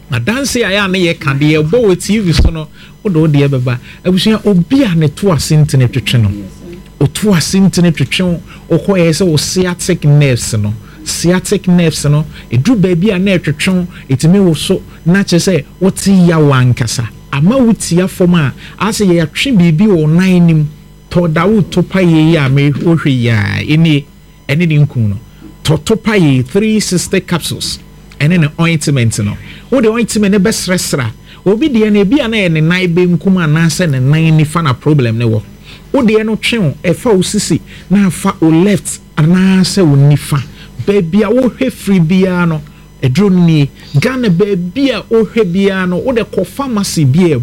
na dance aya na ye ka de ebo TV so no wo de beba abusua obi a ne to asentene twetwe no o to asentene twetwe okoye se o sciatic nerves no edru baby a na twetwe etime wo so na che se woti ya wankasa ama wuti afom a ase ye atwe bibi wo nan nim to da wo to paye ya me ohwe ya eni ni nku no to paye 3 sister capsules and then ointment no wo de ointment ne besresra obi de na bia na ye ne nan be nkuma na se ne nan ni fa na problem ne wo de no twen e fa osisi na fa o left ana se o nifa baby a wo hwe free bia no edro ni Ghana baby a wo hwe bia no wo de ko pharmacy bia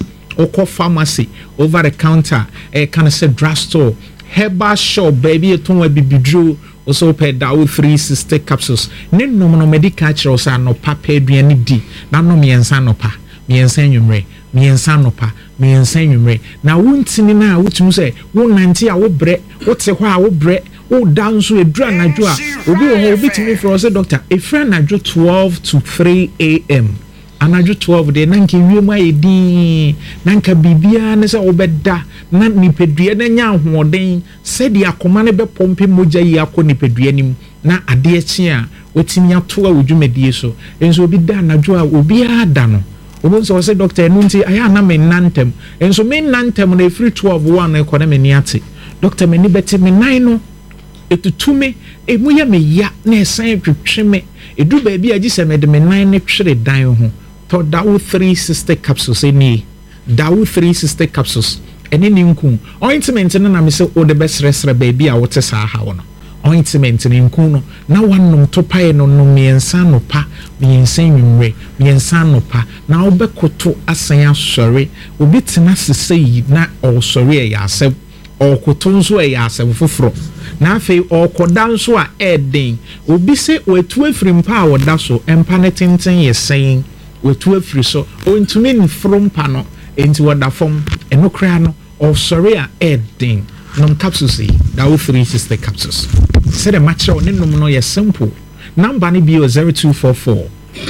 wo pharmacy over the counter kind of say drugstore herbal shop baby eton wa bibidro also pay dawo 3 sister capsules ne no medical chiro sa no papa aduane di na no miensa no pa miensa nwumre miensa no pa miensa nwumre na wontini na wotum say wo nanti a wo bre wo te ho a wo bre wo danso edura anadwo a obi wo obi timi for say doctor efra anadwo 12 to 3 am anadwo 12 de nanke wiemu ayedi nanka bibia ne se obeda na nipedua na nya ahoden se de akoma ne be pompe moja yi akọ nipedua nim na ade achi a wotimi ato a wodwumadie so enso obi da anadwo a obi ada no obo so say doctor enu nti aya na me nantem enso me nantem na free 12 one e kọ na me ni ate doctor me ni beti me nan no etutume emu ya me ya na esan twetweme edu ba bia gi se me de me nan ne twere dan ho to dawo 3 sister capsules eni dawo 3 sister capsules eni ninku ointment na me se o de besresre ba bia wote sa ha wo no ointment ninku no na wanum to pae no no miensa no pa miensa nwumre miensa no pa na obekoto asan asori obi tena sesei na o sori ya asem o koto nso ya asem foforo na afei okoda nso a eden obi se wetu afiri mpa a woda so empa ne tenten ye sen wetu afiri so ontumi nfrom pa no enti woda fom enokra no o sori a eden nom capsules dawo 3 sister capsules said a match on no ye simple number ni bio 0244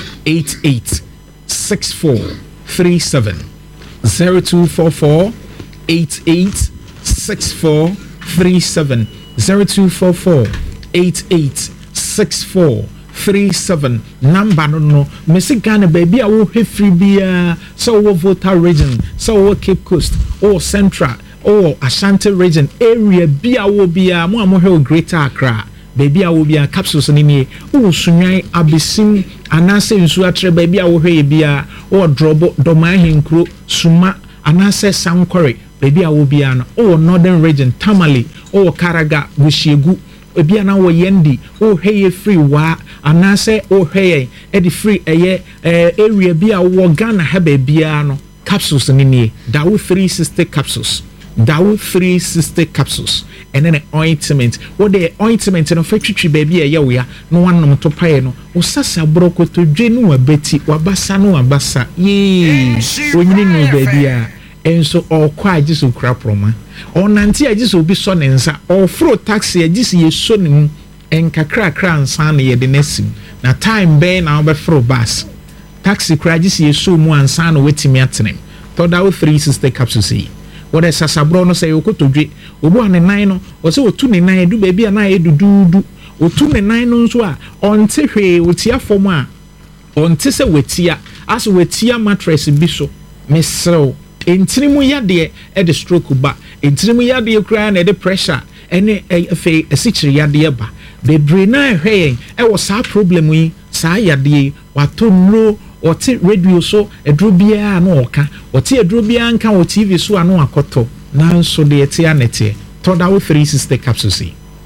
88 6437 0244 88 6437 0244 88 6437 number no Michigan baby a wo hwefri bia so wo Volta region so wo Cape Coast or Central or Ashanti region area bia wo bia mo amohwe Greater Accra baby a wo bia capsules ni nie wo sunwan abesim anase nsu atre baby a wo hwe bia o drobo domahenkro suma anase sankore baby a wo bia no o Northern region Tamale o Karaga Bushiegu ebia na wo yendi o hwe free wa anase o hwe e di free eye area bia wo Ghana ha bia no capsules ni nie dawo 3 sister capsules dawo 3 sister capsules and then an ointment what the ointment no fetwitwi baby eye wo ya no wanom to pae no usasa broko to dwe no wabeti wabasa no wabasa ye onyini no baby a enso okwa agiso kra proma onanti agiso obi so ne nsa ofro taxi agisi yeso ne mu enkakra kra nsa na ye de nesim na time be na obefro bus taxi kra agisi yeso mu ansa na wetimi atenem to dawo 3 sister capsules yi what is sasabro no say okotodwe obo ane nan no o se otu ne nan edu baby na edududu otu ne nan no nso a onte hwe otia fom a onte se wetia as wetia mattress bi so mesrew entirimu yade e de stroke ba entirimu yade kura na de pressure ene efe esichiri yade ba bebre na hwe e wo sa problem yi sa yade wato nro oti radio so edro bia na oka oti edro bia nka o TV so anu akoto na so de etia nete to dawo 3 sister capsules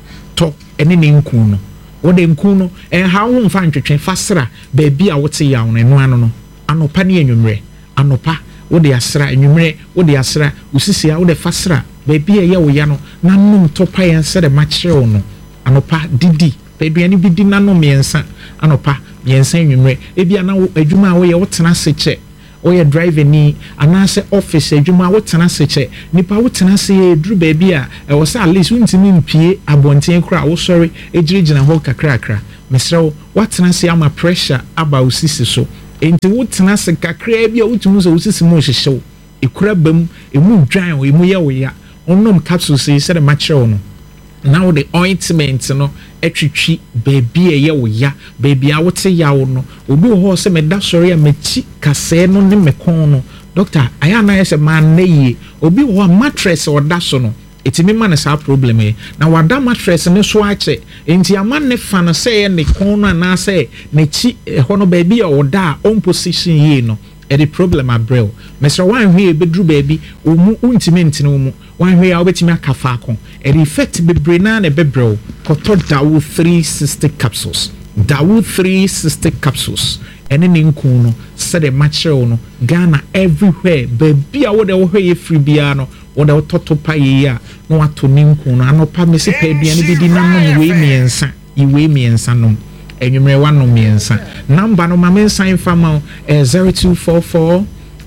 to ene ne nku no wo de nku no ha wo mfa ntwetwe fasra ba bia wote ya wo no anu no anopa ne enwumre anopa wo de asra enwumre wo de asra usisia wo de fasra ba bia ye wo ya no na num to pa yen se de machire wo no anopa didi aduane bi di nano miensa anopa miensa enwumre ebia na adwuma a wo ye wotena seche wo ye driver ni anase office adwuma wotena seche nipa wotena se edru ba bia e wo sa at least untimi mpie abonten kra wo sorry ejirigina ho kakra mesrew wotena se ama pressure aba usisi so enti wotena se kakra bi a wotumu so wosisi mu hyehyew ekura bam emu dwan o emu ye wo ya onnom capsules yi se de makyerɛw no now the ointment no etwitwi baby eye wo ya baby a wote ya wo no obi ho se me da sori a mechi kase no ne mekon no doctor aya na yese man na yi obi ho mattress o da so no etimi man sa problem e na wada mattress ne so ache enti aman ne fa no se ne kon no na se ne chi ho no baby a wo da on position yi no the problem abrel Mr. One here bedru baby omu untiment no mu one here obetimi akafa akon e effect bebre na na bebrel koto dawo 360 capsules dawo 360 capsules ene ne nku no se de material no Ghana everywhere baby a wo de wo hwe free bia no wo de toto pa yi a no wato ne nku no anopa me se pa bia ne bidi na no we miensa no enyumre wano miensa number no mamen sign fama 0244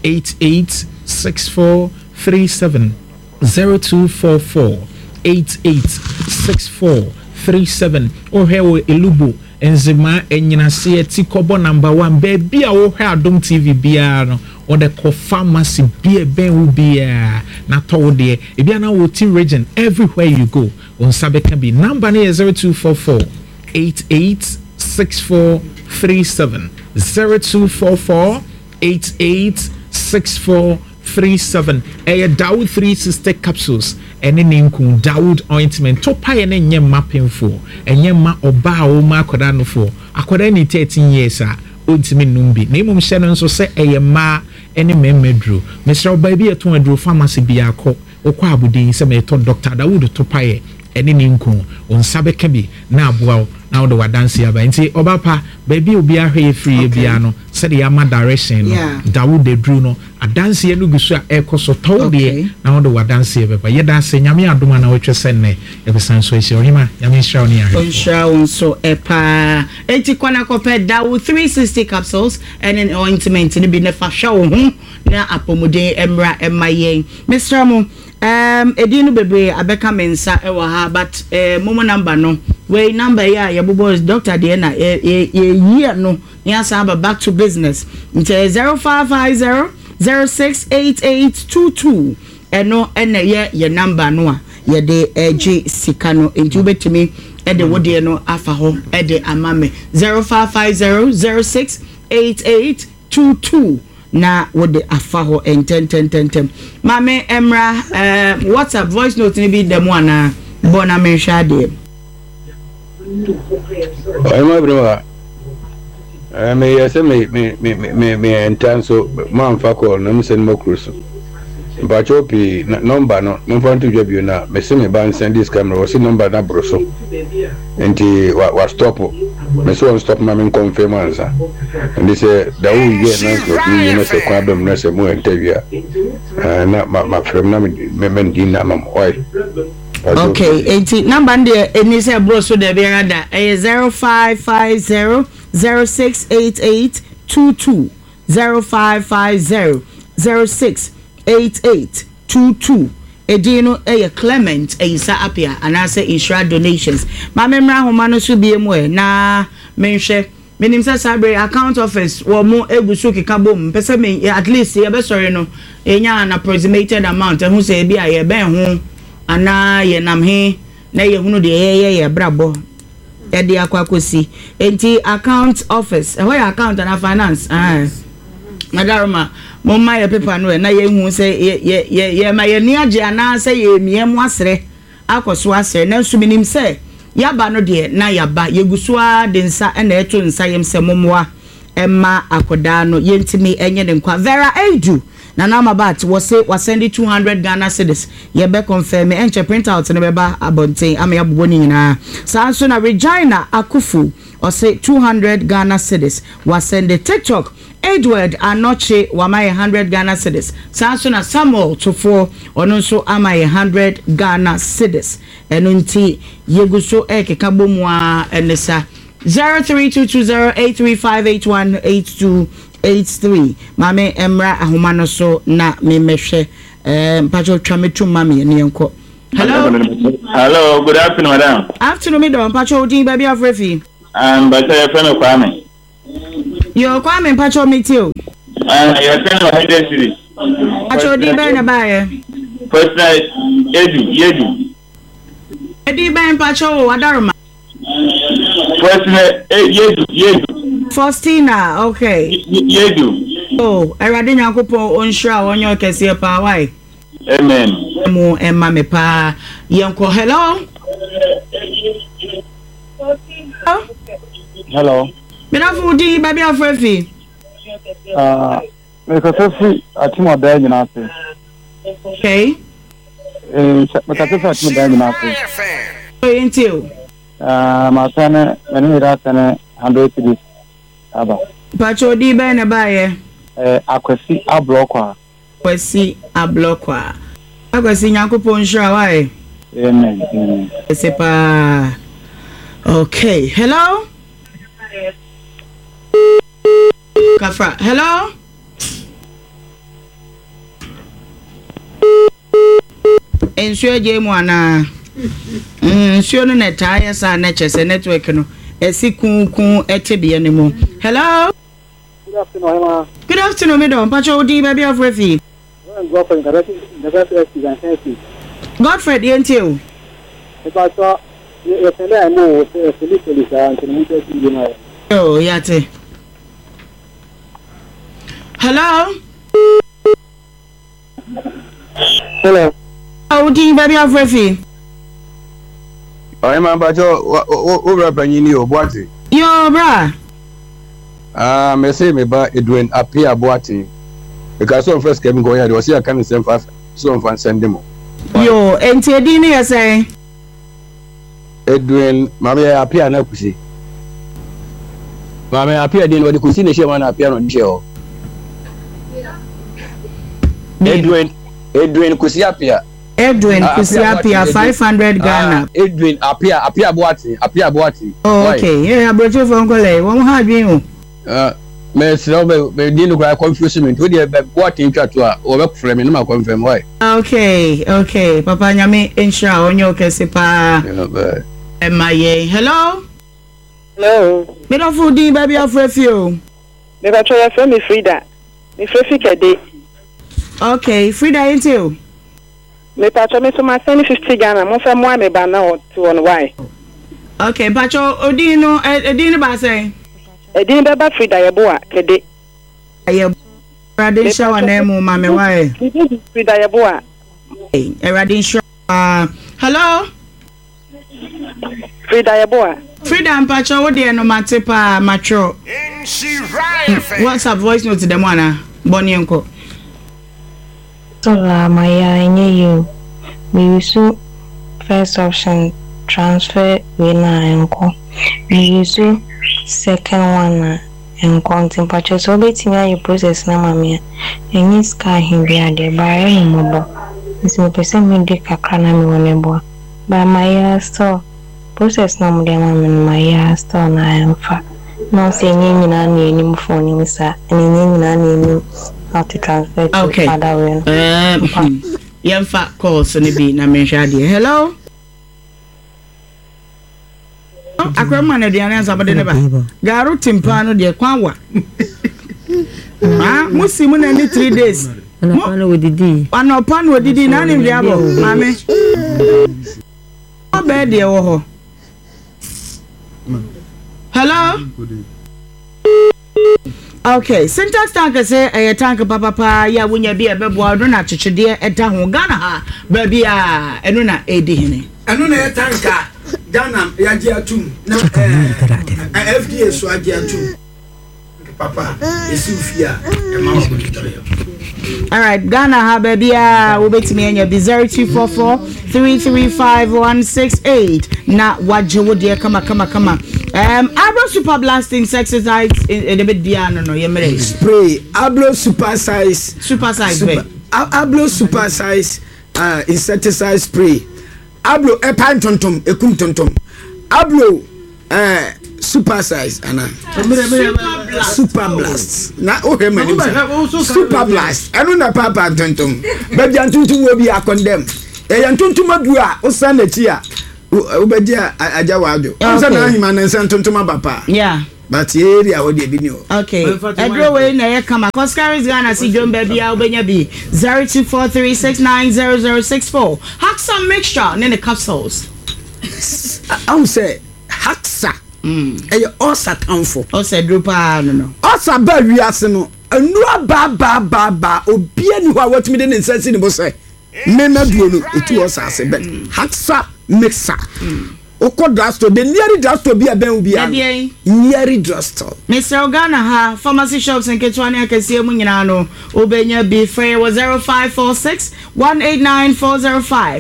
886437 0244 886437 o hewo elubo enzima enyinase etikobo number 1 baby a wo hwe Adom TV bia no o de ko pharmacy bia ben wo bia na to de e bia na wo team region everywhere you go on sabeka bi number no 0244 886437 0244 886437 Dawood 360 capsules ene ninku Dawood ointment to pa ye nye mapemfo enye ma oba o ma akoda no fo akoda ni 13 years a ontimi numbi na imum hye no nso se eye ma ene memedru Mr. Baby eto adru pharmacy bia akọ okọ abudin se me to Dr. Dawood to pa ye ene ninku onsabeka bi na aboa now the wadansi aba nti obapa baby obi ahwe free bia no said the ama direction no Dawood de dru no adansi enu gusu a ekoso taw de now the wadansi aba yeda se nyame adoma na wotwe senne e besan so ehia ohima nyame hira oni ahwe onsha onso epa enti kwana kope Dawood 360 capsules and an ointment ni bi ne fa hwa wo ho na apomuden emra emayen Mr. Mo edinu bebre abeka mensa ewa ha but momo number no we number ya yabubo doctor de na year no ya saba back to business nte 0550 068822 eno ene ye number no a ye de eg sikano enti ubetimi e de wode no afa ho e de amame 0550 068822 na wode afaho enten mame emra WhatsApp voice note ni bi demo ana bona me hwa de my brother me yese me entanso man fa call na me send mo cruise ba chopi number no me fa to job you na me se me ban send this camera was number na broso enti wa stop me so on stop ma me confirm answer and they say that we get na so you know say kwa bem na say mo interview na ma frame na me din na mam why okay enti number there eni say broso de be rada 0550 068822 0550 068822 edino Clement Isa Apia anase insure donations ma memra homa no so bie mu na menhwe menim say sabre account office wo mo egusu keka bom pese me at least ye be sorry no enya an approximated amount who say bia ye ben ho ana ye nam he na ye hunu de ye brabo e de akwakosi enti account office where account and finance madaroma mama ye paper no na ye hu say ye ma ye ni age ana say ye miem asre akoso asre na nso minim say yaba no de na yaba yegusoa de nsa na eto nsa yem se momwa emma akoda no yentimi enye ne nkwa Vera Edu na na mabat was send 200 Ghana cedis ye be confirm enche print out ne beba abonten ama yabobo ni nyina sa so na Regina Akufu or say 200 Ghana cedis was send the TikTok Edward Anoche wama 100 Ghana cedis sa so na Samuel Tofo ono so ama 100 Ghana cedis eno nti yeguso ekeka bomu a enesa 03220835818283 mame emra ahomano so na me mehwe mpacho twametu mame ne enko hello good afternoon madam afternoon me don mpacho odin baby afrefi but I friend Kwame Yo Kwame Pacho Mitio. Your son of 100 series. Pacho di ben na baye. First night, Yedu. Edi ben Pacho Adarma. First night, Yedu. Faustina, okay. Yedu. Oh, Erade Nyankopon onhira wonyo kese pa why? Amen. Mo emma me pa yenko hello. Hello. Binafu di baby afrefi. Me kasefi atimo da nyina ase. Okay. Me kasefi atimo da nyina ase. So yentio. Ma sana meni ira sana 100 cities. Aba. Pacho di ben na baye. Akwasi ablokwa. Kwasi ablokwa. Akwasi Nyankopon nhira why? Amen. C'est pas. Okay. Hello? Kafra. Hello? Ensure je mu ana. Ensure no net aya sa na chese network no. Esi kun etebie ne mu. Hello? Good afternoon, Emma. Good afternoon, madam. Pacho di baby of refi. Godfred yentio. Oh, yate. Hello? Hello. Oh, di baby of refi. Oye man bacho o bra panyini o boate. Yo, bra. Me say me ba Edwin appear boate. Because some first came go here, they was here can send fast. So fan send them. Yo, enti edini ya say. Edwin mama appear na kusi. Mama appear din wadi kusi ne she man appear on share. Edwin kusi appear. Edwin kusi appear 500 Ghana. Edwin appear boate. Oh, okay. Yeah, broche for ngole. Won ha dwen o. Me slow me didn't cry confusion to the what in chat or work for me no confirm why. Okay. Papa nyame ensure onyo kese pa. Emaye. Hello? Me don't food di baby of refio. Me ba try for me Frida. Me Frefi kede. Okay, Frida into. Me pa try me so ma send 50 Ghana. Mo fe mo me ba na to on why. Okay, Pacho odino edino ba say. Edin beba Frida yeboa kede. Aye Radin shower name mama why? Frida yeboa. Hey, Radin shower. Hello? Frida yeboa. Frida and Pacho what dey no mate pa matro. What's up voice note dem wana? Boni enko. So Maya you. We use first option transfer winner enko. We use second one and counting patches so betting you process na mamia and you sky him be at the bar mobile. It's no percent me dick a crana me wonebo. By my store process no more than my store na emfa. No saying you na phone in sir and you how to transfer to other way. Yemfa calls on the beat na mention hello. Akwama na diane asabade ne ba garu timpano de kwanwa musimu na ni 3 days anopano odidi na ni biabo mame obe de wo ho hello okay syntax tank say e tank papa ya wonya bi e bebo ado na chichide eta ho Ghana ha ba bia eno na edi hene eno na tanka Ghana ya ji atum na FDA so agi atum papa esufia e ma wo kitore. All right, Ghana ha baby we betimi enya bi 0244 335 na waje wo de kama Ablo super blasting exercise in the bit diano no yemere spray Ablo super size Ablo super size insecticide spray Ablo epan tontom ekum tontom Ablo super size ana super blast na o he mani super blast anu na papa tontom baby antuntum wo bi akondem e yantuntum adu a o san na chi a ubedia aja wado onsa na ahima na nsa tontom abapa yeah but area wo de bi ni o. Okay. Edro we na ye kama Coscaris Ghana si John baby a obenya bi 0243690064. Haxa mixture ne capsules. I will say Haxa. Eye osa tanfo. Osa drupa no. Osa ba wiase no. Anu ba obi ani ho a watumi de ne nsansi ne bo say. Me na duo no etu osa ase be. Haxa mixer. Oko drugstore the nearest drugstore bi aben obi a. Nearest drugstore. Mr. Ogana ha pharmacy shops en ketwani akese mu nyina no obenya bi free was 0546 189405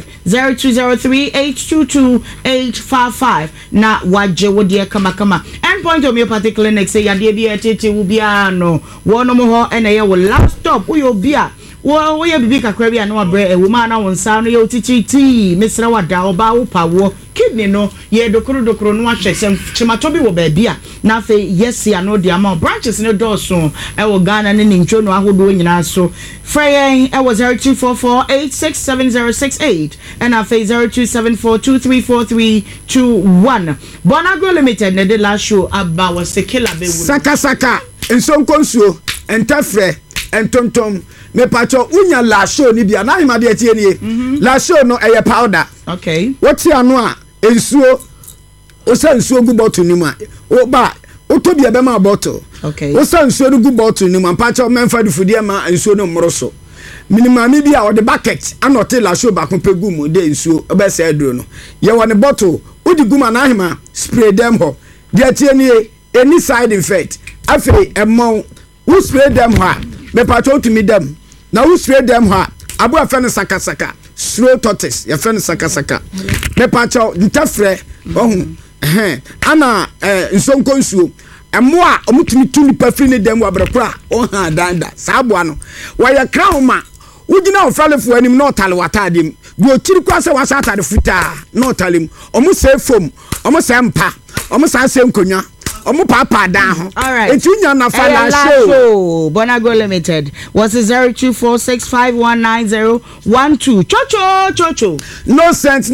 0203822855 na waje wodi kama endpoint homeopathic clinic say yade bi etete wo bia no wono mo ho ene ye wo laptop wo bia wo ye bibi kakra bia no abre e wo ma na won sa no ye otiti Mr. Wada oba wo pawo kidney no ye dokoro no ahwe sem chimato bi wo ba bia na fe yes ya no dia ma branches no doso e wo Ghana ne ntwo no ahodo nyina so frey e was 0244867068 and na fe 0274234321 Bonago Limited ne de last show aba was sekila be saka nsonkonsuo entafre entontom me pacho unya la show ni bia na hima de tie nie la show no eye powder. Okay, what ya no a ensuo o sa nsuo gu bottle ni mu a o ba o to bia be ma bottle. Okay, o sa nsuo gu bottle ni mu pacho menfa du fudie ma nsuo no mmoroso minimum mi bia o de bucket anote la show ba ko pegu mu de nsuo o be sa edro no ye won bottle o di gu ma na hima spray them ho de tie nie any side effect afei emon who spray them ha me pacho to me them na who spray them ha abu afene saka slow tortoise ya fene saka me pacho ntafre ohun ana nsonko nsuo emo a omutumi tu nipa firi ne dem wabrekora o ha danda saabo ano waya krauma wugina ofalefo anim na otale watadem go kiri kwase wasa atade futa na otalem omu se fom omu se mpa omu sa se nkonwa omu papa dan ho. All right. Etunya na fala show. Bonago Limited was 0246519012. Chocho. No sense.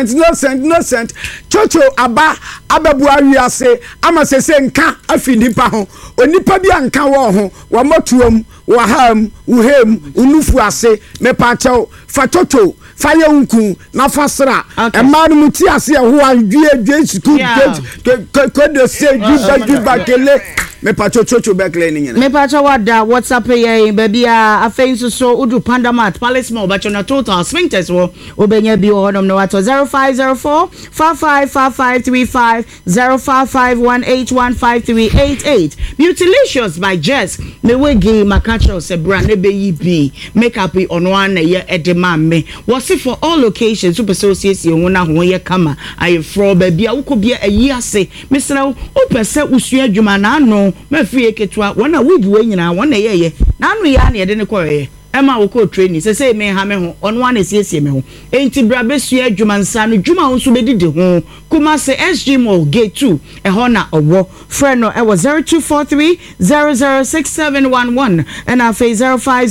Chocho ababu awiase ama sese nka afi nipa ho. Onipa bi anka wo ho, wa motuom, wa ham, uhem, unufu ase, me pa chaw, fa chocho. Fire unku na fasra e manu muti ase ho adwe school ko de say give back kele me pacho chocho bekle ni nyina me pacho Wada WhatsApp ye baby a afenso so udu pandamat palace mall bacho na total sphincters wo obenya bi ho no wato 0504 555535 0551815388 Beautylicious by Jess me wegi makacho se brand ne be yi makeup ono an ye edema me was for all occasions super associates you na ho ye kama aye fro baby a wokobia ayi ase mesra wo pese usua adwuma na no ma fie ketwa wona wubu nyina wona ye na anu ya na ye de ne koye ema wo ko training say me ha me ho ono an esiesie me ho enti bra besua adwuma nsa no dwuma ho so bedidi ho kuma se SG Mall Gate 2 e ho na owo friend no e was 0243006711 and our phase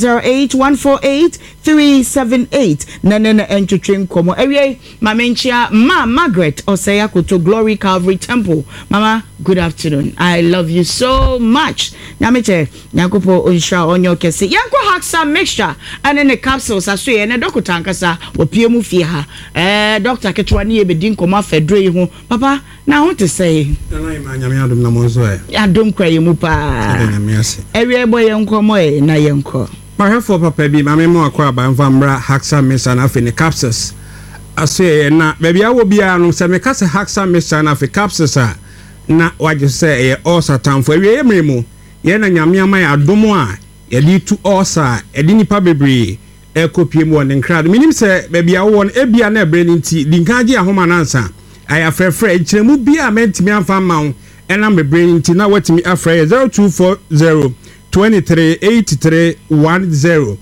0508148378 na entwetwe komo ewie mamenchia Margaret Osaya Koto Glory Calvary Temple. Mama, good afternoon. I love you so much. Nyameche nyakopo onsha onyo kese yanko Haxa mixture and in the capsules aso ye na doctor ankasa opie mu fie ha doctor ketwa ne ye bedin koma fedre ho papa na ho te say na nyame adom na monzo adom kwa ye mu pa ewie boy yenkomo na yenko mahefo papa bi mame mo akwa abanfa mbra Haxa mixture na fe ne capsules aso ye na baby awo bia no se me kase Haxa mixture na fe capsules a na waje se ye all satan fo ewie emremu ye na nyame amai adom a yedi tu osa edi nipa bebre ekopie mu on nkrad minim se baby awo ebia na ebre nti dinkaje ahoma nansa aya frefre echiremu bia mentimi amfa mawo ena bebre nti na watimi afre 0240 238310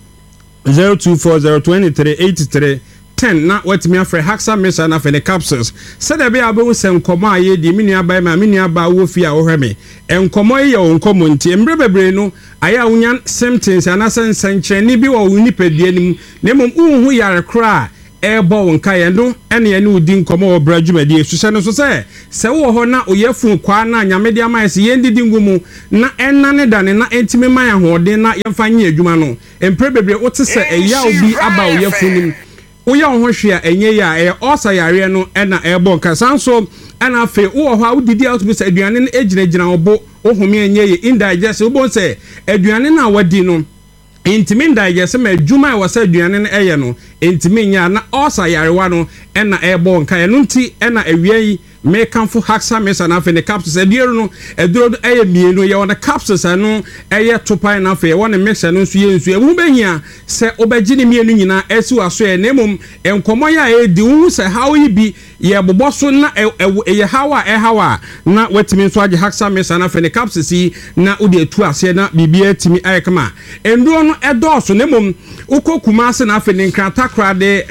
0240238310 na watimi afre Haxa mixture na fe ne capsules said be abu senkomo aye di minua ba ma minua ba wo fi a wo hweme enkomo ye wo nkomo nti embre bebre no aya unya symptoms ana sensenche ni bi wo nipadie nim na mum unhu yare kra ebo wonka ye no ene ye ne udi nkomo obra dwumadi esuhye no so se wo ho na oyefu kwa na nyamede ama se yendidi ngumu na enna ne dane na entime man ahoden na yemfa nye adwuma no empre bebre wote se eya obi aba oyefu nim woya ho hwe a enye ya osa yare no ena ebo nka sanso ana fe wo ho a wodidi out bi se aduane no ejinagina obo ohumi enye ye indigest wo bon se aduane na wadi no intimi indigest ma adwuma wasa aduane no eye no intimi nya na osa yarewa no ena ebo nka eno nti ena awie me kanfo haxa mesa na fe ne capsules ediro no eduro eye mienu ye wona capsules anu eye topai na fe wona mesa no nsu ye nsu emu behia se obagi ne mienu nyina esi waso e nemum enkomo ya edi wu se hawo yi bi ye boboso na ye hawa na wetimi nso age haxa mesa na fe ne capsules yi na odi etu ase na bibia timi aye kama enduro no edoso nemum ukokuma ase na fe ne nkrata krade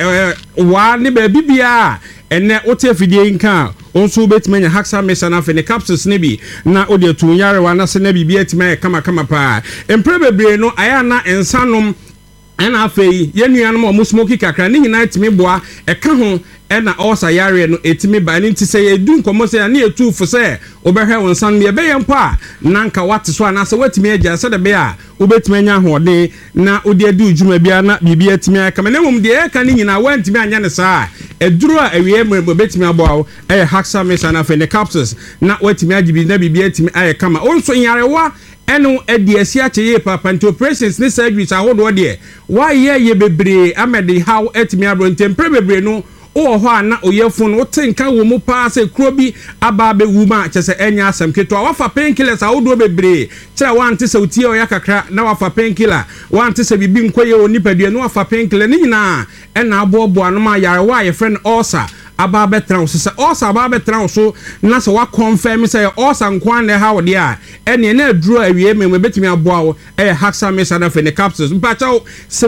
wa ne ba bibia ene wote fidie nka onso betimanya haxa mesa na fe ne capsules ne bi na odi etu yare wa na se na bibia timi kama pa empre bebre no aya na ensanom ena afei yenuanom o smoky kakra ne nyina timi boa eka ho ena osa yare no etimi ba ne ntise edu nkomo se na etu fo se obehwe wonsan me be yempo a nanka wate so ana se watimi agya se de be a obetimi anya hode na odi adu djuma bia na bibia timi aka me nemum de eka ne nyina wantimi anya ne saa eduru a awie mrebo betimi aboa haxa mesa na fe ne capsules na watimi agibi na bibia timi aye kama onso yarewa eno ediasi acheye papa nti operations ne surgeries ahodo de wa ye bebre amede how etimi abronte mpre bebre no o ho ana oyefun wo tenka wo mu pa se krobi aba be wuma chese enya asem keto wafa painkillers ahodo bebre kira wante se utie o yakakra na wafa painkiller wante se bibi nkoye onipadua no wafa painkiller ni nyina ena abobo anoma yare wa ye friend ulcer aba betra so se osa aba betra so na se wa confirm se osa nkwan ne ha wode a ene na aduro awie me betimi aboa wo haxa mesa na fe ne capsules mpacha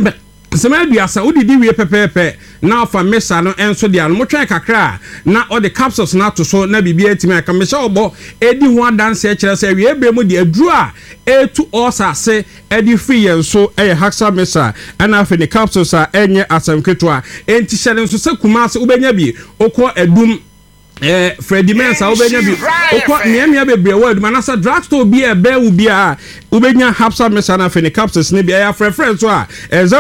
sema aduasa udidi wie pepepe na afa mesa no enso dia no motwen kakra na o de capsules na to so na bibia timi aka mesa obo edi ho adanse kire se wie bremu de aduro a etu osa se edi free enso haxa mesa ana afa ne capsules a enye asamketo a enti hyere nso se kuma se ubenya bi okọ edum Freddy Mensa obenya bi okwa miamia bebre word manasa drugstore bi e be wu bia ubenya haxa mesa na fe ne capsules ne bia ya frefren so a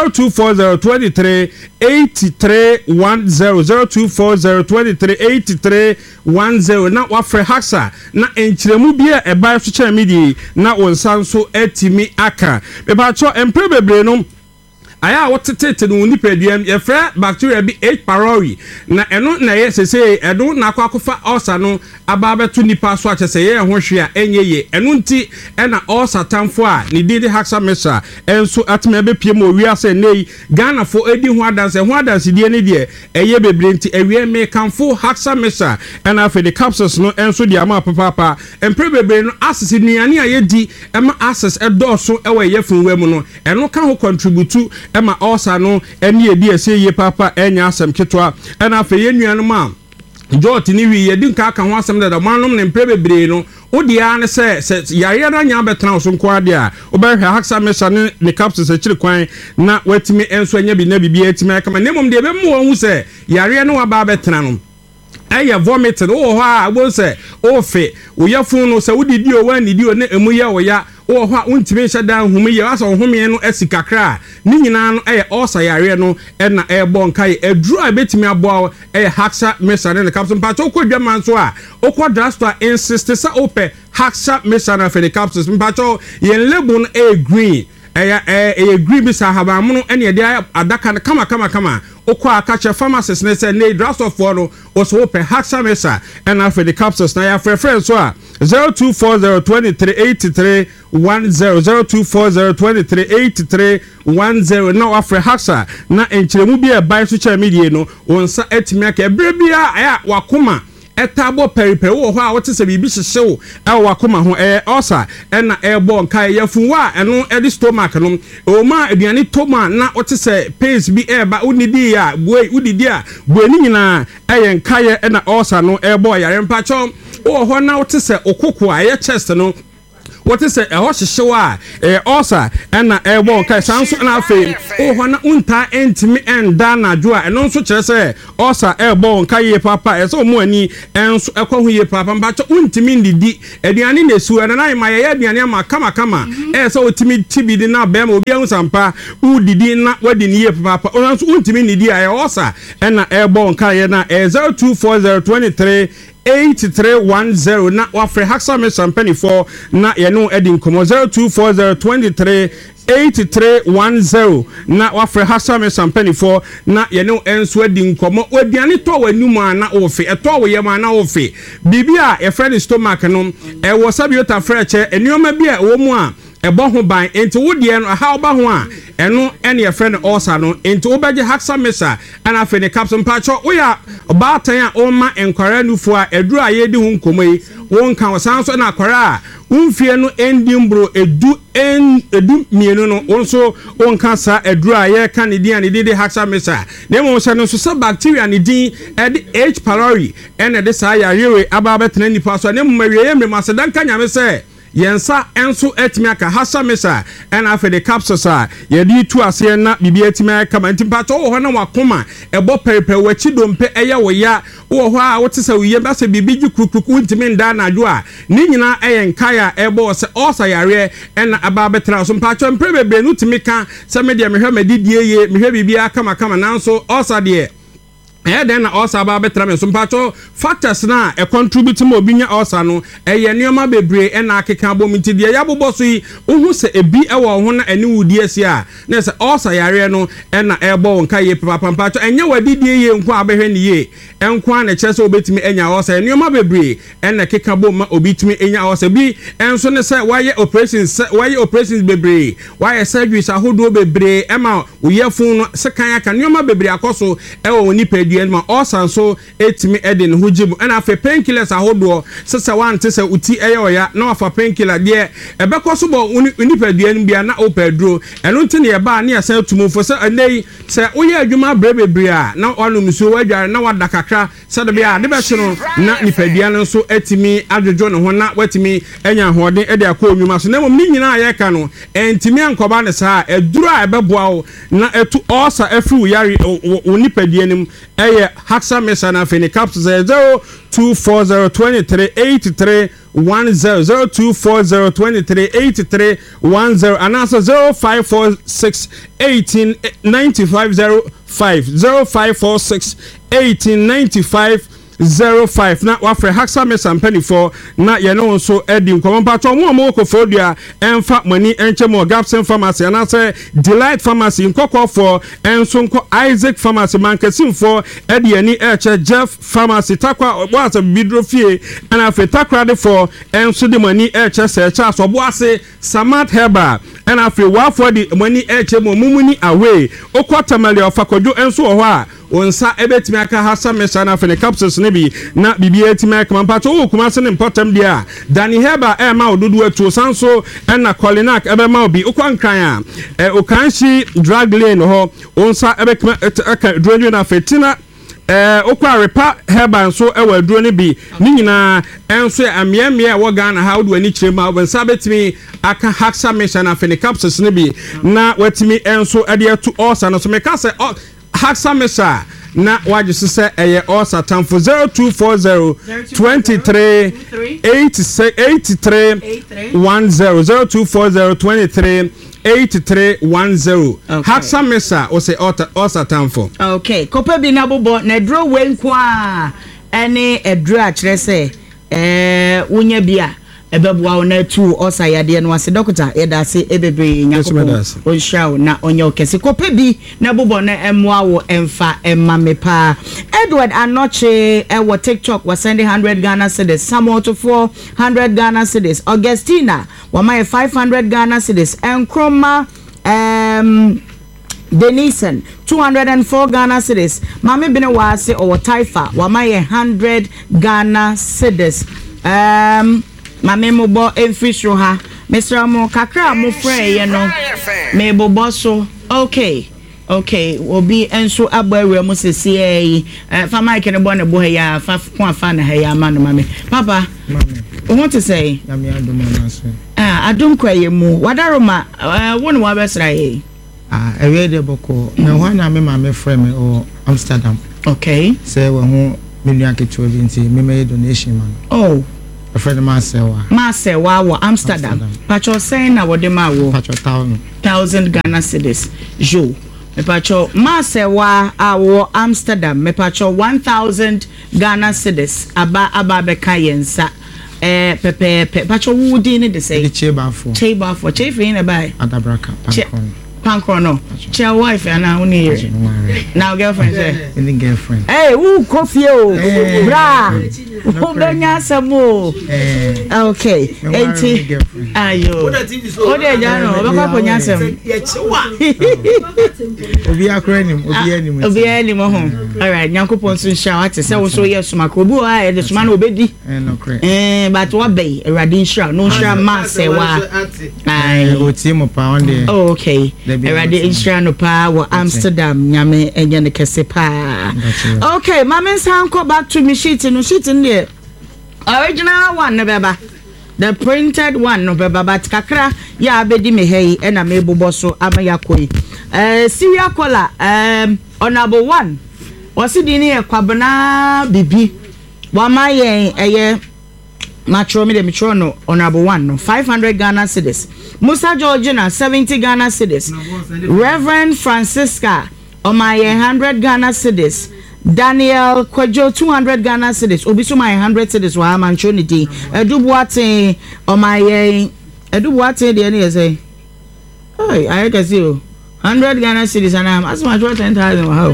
0240238310 na wa fre haxa na enchiremu bia e ba so cha medi na wonsan so etimi aka be ba cho empre bebre no aya wotete no nipaduam ye fra bacteria bi H pylori na eno na ye sese eno na akwakofa ulcer no aba beto nipa so achese ye ho hwe a enye ye eno nti ena ulcer tamfo a ne didi haxa mesa enso atme be pie mo wiase nei Ghana fo edi ho adanse die ne de eye bebre nti ewie me kanfo haxa mesa ena fe the capsules no enso di ama papa empre bebre no asese nuane a ye di ema access edoso ewe ye funwa mu no eno kan ho contribute ema osa no eni edi ese ye papa enya asem ketwa ena afa ye nuanu ma joti ni wi ye di nka aka ho asem da manom ne mpre bebre no odia ne se yare na nya betra so nko ade a obehwe haxa mesa ne capsules akiri kwan na watimi enso anya bi na bibia atimi aka ma nemom de be mu won hu se yare no aba betra no aya vomit no ho a bo se ofe oyafun no se wodidi o wan didi o na emu ya o ya o ho a untime hyada humi ye asa humi no asikakra ni nyina no osa yare no na ebo nkai aduru a betimi aboa haxa mesa ne capsules pa to kodwa manso a okodrasto insist sa ope haxa mesa na fe capsules pa to ye label green green bisa haba muno ene ye dia adaka kama okwa akache pharmacist ne say ne draft of for no oso open haxa mesa and after the capsules na ya friend so a 0240238310 0240238310 na afre haxa na enchiremu bia buy social media no onsa etimi aka ebrebia aya wakoma etabo periperi wo ho a wote se bibi hyehyew wakoma ho osa na ebo nkai yafunwa eno edi stomach no o ma aduane toma na wote se pace bi ba unidi a boy udidi a boani nyina nkai na osa no ebo yare mpacho wo ho na wote se okoko a chest no what is a horse show also and a walk sounds and I feel oh when unta entimi and dana joa and also say also a bone kaye papa as so money and so a cohe papa but untimi di ediani nesu and I my ediani kama so timid tibi di na bem obi ansampa udidi na wedding year papa onso untimi ni di also and a bone kaye na 024023 8310 na wafre Haxa Mesa penny for na yenu edin komo 024023 8310 na wafre Haxa Mesa penny for na yenu enso edin komo odiane to wanum ana ofe eto wo yema na ofe bibia e friend stomach no e wo sabiota freche enioma bia wo mu a ebo ho ban enti wodie no ha oba ho a eno ene ye friend also no enti obaje Haxa Mesa ana fe ne capsule pacho wo ya baatan a o ma enkwara nufu a eduru aye di hu nkomai won kan wasanso na akwara a umfie no endimbro edu mienu no onso won kan sa eduru aye kan ne di Haxa Mesa na mo se no so bacteria ne din H pylori ene de sa ya yewe aba betena nipa so na mo mawie me masedan kan nyame se yensa enso etimi aka Haxa Mesa ena afa de capsules a yedi tu ase na bibi etimi aka mantimpa to wo na wakoma ebo perepe wachi dompe eye wo ya wo ho a wotesa wiye ba se bibi gi krukuku ntimi nda na adwo a ni nyina eye nkaya ebo se osa yare ena aba betra so mpa cho mprebebe nu timi ka se me de mehwe medidie ye mehwe bibi aka makama nanso osa de then also about better some patcho factors na a contribute mo binya also no eye neoma bebre e na akeka bomiti de ya boboso yi ohu se ebi e wo ho na ene wudi ase a na se also yare no e na ebo nka ye papa patcho enye wadidie ye nko abehwe ne ye enko na chese obetimi enya also neoma bebre e na keka bom obetimi enya also bi enso ne se waye operations bebre waye surgeries ahodo bebre e ma uyefun no se kan aka neoma bebre akoso e wo ni ma osanso etimi edin hujibu and afa painkillers ahodo sesa wante se uti eya na afa painkiller de ebekoso bo unipaduan bia na opedro eno nti ne ba na asa tumufo se anei se oye adwuma brebebre a na onum so wadware na wada kakra se de bia de be chiro na nipaduan nso etimi adwojo ne ho na watimi enya hoden ede akọ onwuma so na mom ni nyina ayeka no entimi ankoba ne sa eduru a ebeboa na etu osa afru yari unipaduanim Haxa Mesa na fini capsules 0240238310 0240238310 and also 0546189505 0546189505 na wafre Haxa Mesa penny for na ye no so edi nkomo pato mo kofodua enfa mani enchemo Gapsen Pharmacy and say Delight Pharmacy nkoko for enso nko Isaac Pharmacy mankesim for edi ani eche Jeff Pharmacy takwa was bidrofie and afa takwa de for enso de mani eche secha so boase Samat Heba and afa wa for the mani eche mo mumuni away okwatamale ofakojo enso ho a onsa ebetimi aka Haxa Mesa na fene capsules ne bi na bibi etimi aka mampato o kuma se ne important dia Dani Heba e ma odudu atu sanso na Colinac ebe ma obi okwankran a okanshi drug lane ho onsa ebekima aka drone na fetina okwa repa Heba nso e waduro ne bi ni nyina enso amiamia wo Ghana ha odu ani kirema onsa betimi aka Haxa Mesa na fene capsules ne bi na watimi enso ade atu osa no so meka se Haxa Mesa na waje sese eye osa tamfo 0240 23 83 10 0240 23 8310 Haxa Mesa o se osa tamfo okay kopa bi na bobo na dro wenko a ene edro a kire se wonya bia ebebua ona tu osa yade no ase doctor yeda se ebebre nyakoko onshaw na onye okese kope bi na bobo na emwa wo emfa emamepa Edward Anoche wo TikTok was sending 100 Ghana cedis Samuel to 400 Ghana cedis Augustina wa my 500 Ghana cedis Enkroma Denison 204 Ghana cedis Mame bine wase or Taifa wa my 100 Ghana cedis Mame mobo enfisho ha Mr. Mo kakra mo frey no me bobo so okay Okay, obi enso abawre mo sesi fa mic ne bo ne bo ya fa ko afa na ha ya ma no mame papa mame what to say na me adom na so adom kwaye mu wadaroma won wa besra ye ewe de boko na ho na me mame frame o Amsterdam. Okay, say we ho million ke chovinti me me donation man. Oh, a friend Masewa wo Amsterdam. Pacho say na wo de ma wo pacho 1000 Ghana cedis jo. Me pacho Masewa awo Amsterdam me pacho 1000 Ghana cedis aba be kayensa pepe pacho wudi ni de say cheba for chefi na bai adabraka pankron your wife and now now girlfriend say any girlfriend hey who coffee o bra o benya samo okay enti ayo o de jano o be ko ponya sem obi akrani mo ho all right nyankopon so sha what say wo so yes mako obi wa e de suma na obedi no correct but what be eradi sha no sha ma se wa ai o ti mo pa on there okay eradi insha no pa wo Amsterdam nyame enye ne kese pa okay mama san go back to me sheet no there original one no beba the printed one no beba but kakra ya abedi me hey na me bobo so amayakoi Syria Cola honorable 1 wasi di ni kwabna bibi wa maye eye matro me de mitro no honorable 1 no 500 Ghana cedis Musa Georgina 70 Ghana cedis Reverend Francisca omaye 100 Ghana cedis Daniel Kwajo 200 Ghana cedis obiso my 100 cedis wa mancho ni di Edubuate omaye Edubuate de ni say hey I can see you 100 Ghana cedis and I'm as much 10,000 wow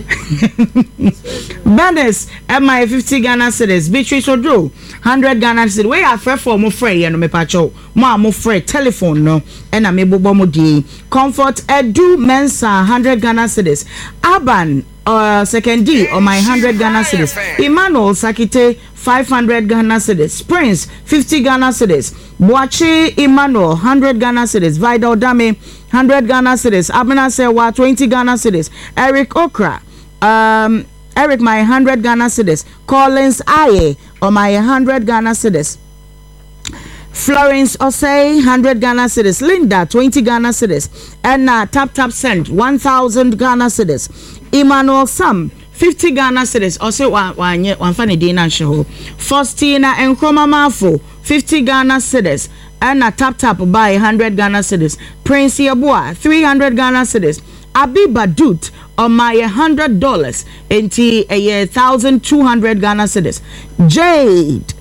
Banners my 50 Ghana cedis Beatrice Odro 100 Ghana cedis we are fair for mo free no me pacho mo free telephone no and na me bobo mo di Comfort Edu Mensa 100 Ghana cedis Aban second D on my 100 Ghana cedis Emmanuel Sakite 500 Ghana cedis Prince 50 Ghana cedis Boachi Emmanuel 100 Ghana cedis Vidal Dame 100 Ghana cedis Abena Sewa 20 Ghana cedis Eric Okra Eric my 100 Ghana cedis Collins Aye on my 100 Ghana cedis Florence Osei 100 Ghana cedis Linda 20 Ghana cedis and tap send 1000 Ghana cedis Emmanuel Sam 50 Ghana cedis also one funny dinner show Faustina and Kromamafo 50 Ghana cedis and tap by 100 Ghana cedis Prince Yabua 300 Ghana cedis Abiba Dut on my $100 into a 1,200 Ghana cedis JD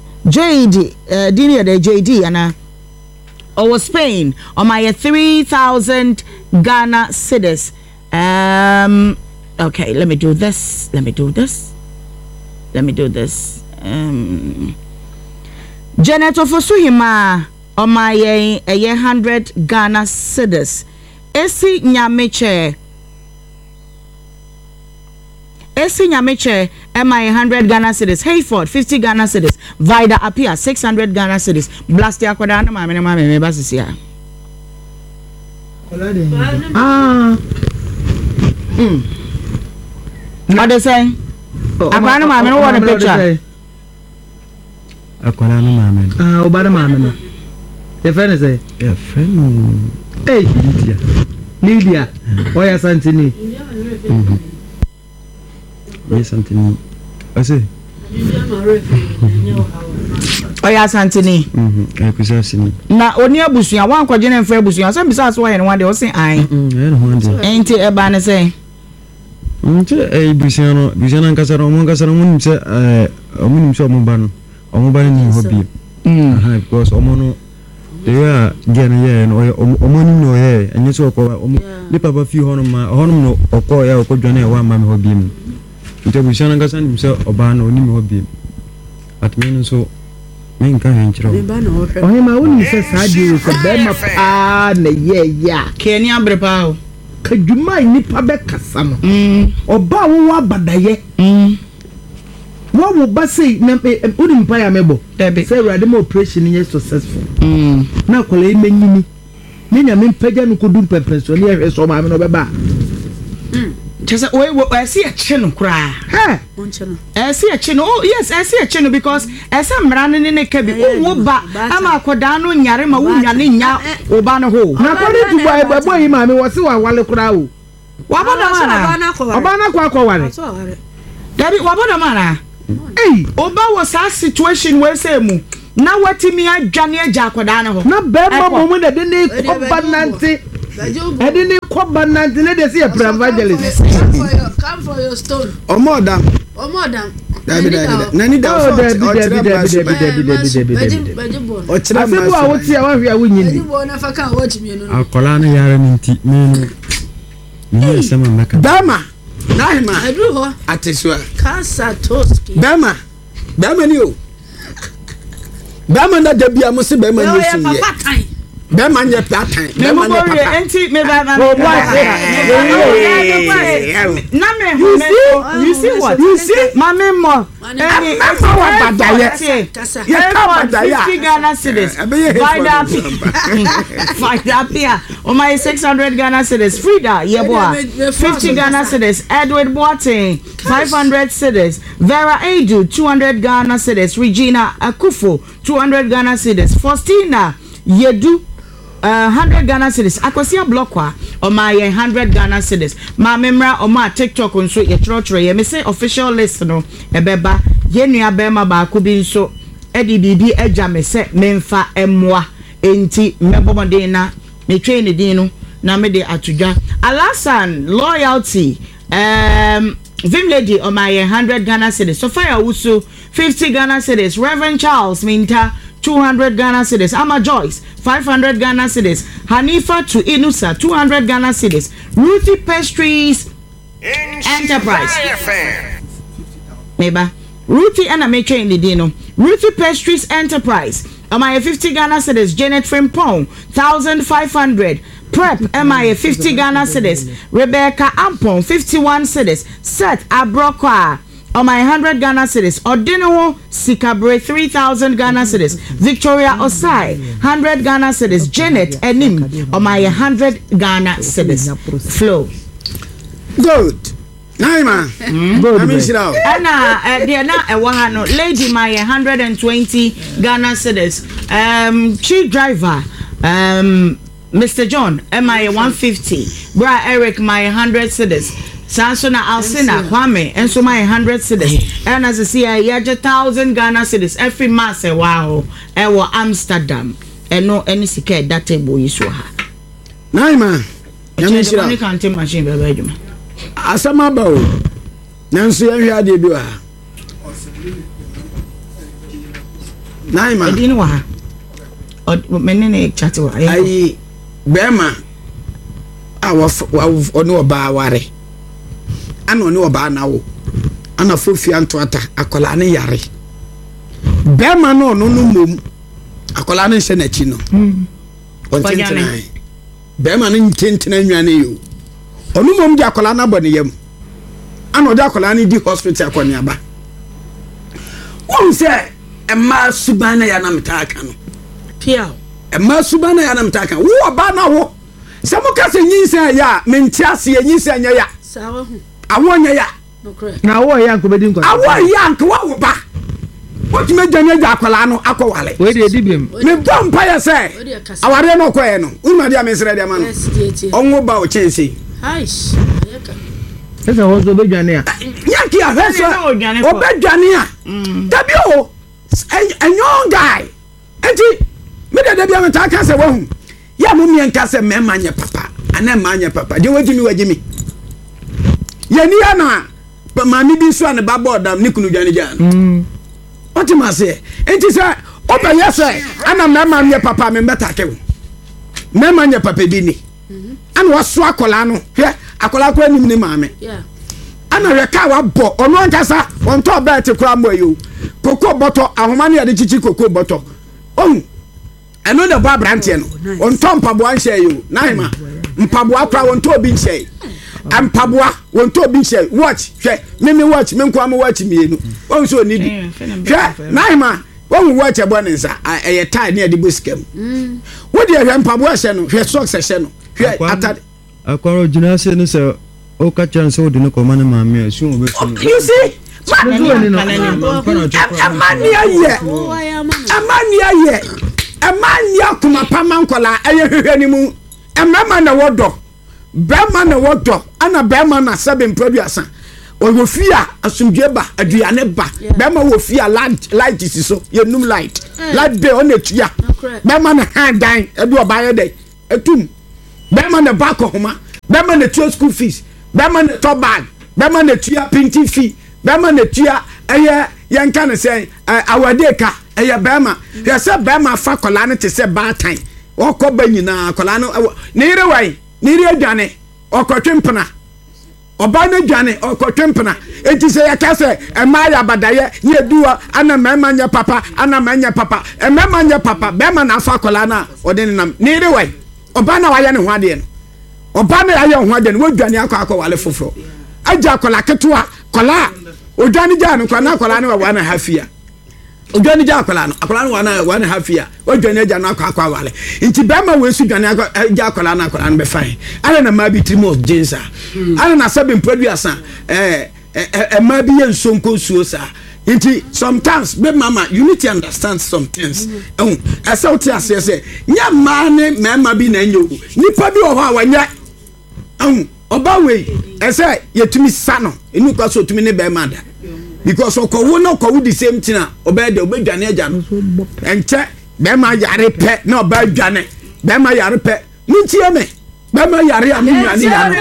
JD and over Spain on my 3,000 Ghana cedis okay let me do this Janet Ofosuhima on my 100 Ghana cedis Esi Nyameche MI 100 Ghana cedis Hayford 50 Ghana cedis Vida Apia 600 Ghana cedis Blast ya kwada na mame me basisi ya what they say akwana mame no want picture akwana no mame obada mame no the friend say yeah friend hey Lydia oya Santini yes Santini I say oya Santini akusasini na oni abusuya wan kwaje na mfa abusuya so bisa so wan de o say ai enti e ba ne say nche busiano nkasara mo nse omunim so mo ba no ni hobby because omo they are again no omonim no enye so ko le papa fi honum no okọ ya okodwane wa ma me hobby mu nche busiano nkasara nim so oba no onim hobby at me no so me nka hen kiro ohe ma woni se saadi ko be ma pa na ya keni abrepa o kadwuma nipa be kasa no oba wo abadaye wo ba sei na odi mpa ya mebo say ready mo operation is successful na kola imanyini me nya me mpaja no kodum pepe so le ehwe so ma me no beba Just I see a chin cry. I see a chin. Oh, yes, I see a chin because as I'm running in a cabin, oh, but I'm a Codano, Yarima, Yaninya, Obana Ho. Now, according to my boy, Mammy was so I want to crowd. Obana Quaco. Daddy, Wabana. Hey, Oba was our situation where say, now what to me, I Johnny Jacodano. Not bad moment, I didn't Nancy. I didn't quite banana. Let's see a evangelist. Come for your stone. Oh, madam. Oh, madam. Nani da. Oh, Debbie. I would see how we are winning. You won't have a watch me. I'll call on Yaranti. Bama. Naima. I do her. At this one. Casa toast. Bama. Bama, you. Bama, that Debbie, I must say, Bama. Beman ye plata. Beman ye enti me baba. You see what? You see? Mama mo. Any badaya. Ye 50 Ghana cedis. Vida Pia. O my 600 Ghana cedis. Frida ye boa. 50 Ghana cedis. Edward Boateng 500 cedis. Vera Edu 200 Ghana cedis. Regina Akufo 200 Ghana cedis. Faustina Yedu 100 Ghana cedis. Akosia Blokwa or my 100 Ghana cedis. Ma memra or my TikTok on so ye trotre ye me say official list no ebeba ye nua bema ba ko bi so edi bibi eja me se memfa emwa enti mebomode na me twe ne din no na me de atudwa Alasan loyalty Vim lady or my 100 Ghana cedis. Sophia Usu 50 Ghana cedis. Reverend Charles Minta 200 Ghana cedis. Ama Joyce 500 Ghana cedis. Hanifa to Inusa 200 Ghana cedis. Ruthie Pastries Enterprise. Meba Ruthie and Ameche in the Dino. Ruthie Pastries Enterprise. Am 50 Ghana cedis. Janet Frimpong 1500. Prep MIA 50 Ghana cedis. Rebecca Ampon 51 cedis. Seth Abrokwa on my 100 Ghana cedis. Ordino Sikabre 3000 Ghana cedis. Victoria Osai 100 Ghana cedis. Janet Enim on my 100 Ghana cedis. Flow. Good. Naima. Good. Anna, dear na wahano lady my 120 Ghana cedis. Chief driver Mr. John, MI 150. Bra Eric, my 100 cedis. Sansona Alcina, Kwame, and so my 100 cedis. And as I see, I had 1,000 Ghana cedis every month. Wow, ewa Amsterdam. And no any secret that table is so hard. Naima, you can't take machine, baby. Asama Bow. Nancy, I had you. Naima, I didn't want or many chatting. I Bema, I was no ba ware. I don't know about now. And a full fiantuata, a colani yari. Bema no mum. A colani senechino. On Tintinai. Bema in Tintinai, you. Onumum dia colana boniem. Ano da colani di hospital konyaba. One say, a mass subana yanamtakano. Piao. A masubana yanamtaka wo ba na wo samuka se nyinsa ya mentiase nyinsa nya ya sawa hu awonya ya na wo ya nkobedi nkwa awo ya nkwa wo ba woti medwane ja akwala no akowale we de dibiem me bompa ya se aware no koye no unma dia mesre dia ma no onwo ba o chense aish yaka esa wo zo bedwane ya yaki a heso obedwane a tabi o a young guy enti me da bia me ta ka se wo hu ya mo mien ka se mema nye papa ana ma nye papa de wajimi yani ana ma mi bi so an ba bodam ni kunu dwane jan oti ma se enti se oba yese ana mema nye papa me mbeta ke wo mema nye papa bi ni ana waso akola no hwe akola ko anim ni maame ana reka wa bo ono nkasa onto ba te kura mo ayo koko boto ahoma ne ade chichi koko boto eno de ba brantie no on tom paboa nhye yo naima mpaboa kwa won to bi nhye ampaboa won to bi nhye watch hwe me watch me nko am watch mienu won so ni bi hwe naima won watch ebo ne nsa eye tie ne ade boskam wo de hwe mpaboa hye no hwe socks hye no hwe atade akwaro jina se no se o ka chance o de no ko man ma me asu o be so you see amani aye kuma pamankola eye hwehwe ni mu emma na wodo bema na wodo ana bema na 7 producer o fia asumdwe ba aduane ba bema wo fia light is so yenum light be on etua bema na handan edu obaye dey etum bema na back homa bema na tua school fees bema na top bag bema na tua printing fee bema na tua eye yanka na say awadeka eye bema ya say bema fa kola na te say batan okoba nyina kola no ni rewai ni ri aduane okotwempena oba na dwane okotwempena enti se yakase emaya badaye ni eduwa ana mema nya papa ana manya papa emema nya papa bema na afa kola na odeni nam ni rewai oba na waye ne ho ade no oba na yaye ho ade no wadwane akọ wale foforo aja kola ketua kola odwane ja no kola na kola na wa na hafia odwane ja kola no wa na hafia odwane ja no akọ wale nti bema we su dwane ja kola na be fine ala na mabi trimo jinsa ala na sabin producer ma bi yen sonko suo sa nti sometimes be mama you need to understand some things asa uti ase se nya ma ne mama bi na nyo nipa bi wo ho awanya oba we ese yetumi sano enu kwa so tumi ne be ma da because okowo na okowo the same thing oba de obedwane agya no enche be ma yare pe na oba dwane be ma yare pe muntie me bema yare amu nyane yano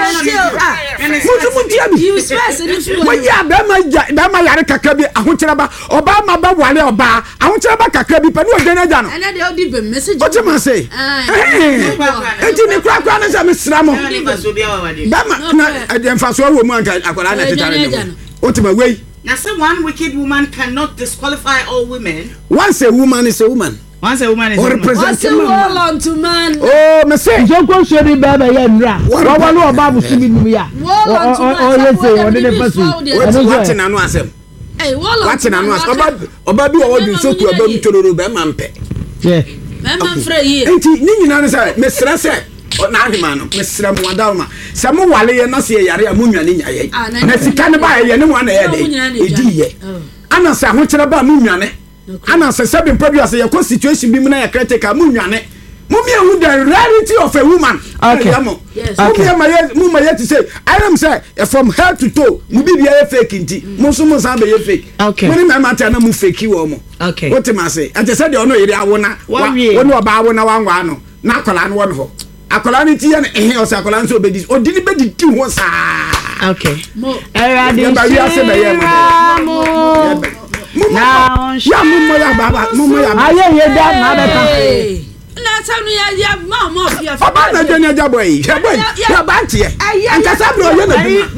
you stress it you ya bema yare kakra bi ahokyereba oba ma ba wale oba ahokyereba kakra bi panu odene agya no and they all give a message what you say enti ni kwa na say mesra mo bema na emfaso wo mu anka akwara na tetare no otima wey now say one wicked woman cannot disqualify all women. Once a woman is a woman. Once a woman is or represent a woman to man. Oh, me say Jonko sheri baba ya nra. Wa walu oba busumi mu ya. Oh yes say won dey pass. What na no asem. Eh, what na no asem. Oba bi wo du soku oba mu tororo be ma mpe. Yeah. Me ma frɛ yi. Enti ni nyina no say me sra say na ahima no mesra mu adalma se mo wale ye na se yare amu nwane nyaye na sika ne ba ye ne mo na ye de edi ye ana se ho kire ba mu nwane ana se se bin produce ye ko situation bi mu na ye critical mu nwane mu me hu the reality of a woman okay yes okay mu ma ye to say I am say from head to toe mu bi bia fake nti mu so mo san be ye fake okay mo ni ma mata na mu fake wo mo okay what ma say ante say de ono yiri awona woni oba awona wanwa no na kola no won ho akola ni ti ya na o se akola nso obedi odini bedi ti ho sa okay era di ba wi ase be ye mo now ya mo ya baba mo ya aye ye da na be ka na tanu ya ma fia baba na jeni aja boy ya ba ntie anka sabro ye